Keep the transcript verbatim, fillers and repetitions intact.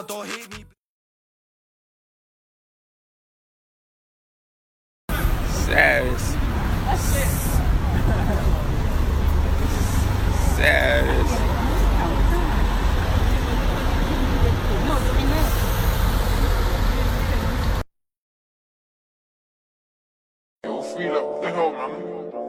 Don't hate me. Serious. Serious. Yo, free up, what the hell, man?